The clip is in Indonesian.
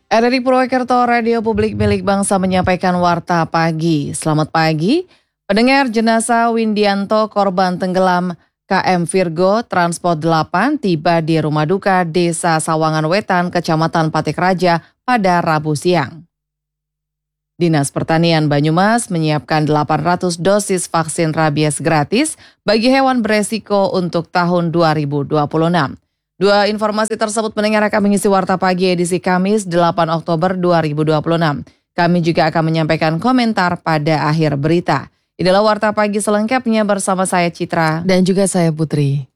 RRI Purwokerto, Radio Publik milik Bangsa menyampaikan warta pagi. Selamat pagi, pendengar. Jenazah Windianto, korban tenggelam KM Virgo Transport 8 tiba di rumah duka Desa Sawangan Wetan, Kecamatan Patik Raja pada Rabu siang. Dinas Pertanian Banyumas menyiapkan 800 dosis vaksin rabies gratis bagi hewan beresiko untuk tahun 2026. Dua informasi tersebut pendengar akan mengisi warta pagi edisi Kamis 8 Oktober 2026. Kami juga akan menyampaikan komentar pada akhir berita. Inilah warta pagi selengkapnya bersama saya Citra dan juga saya Putri.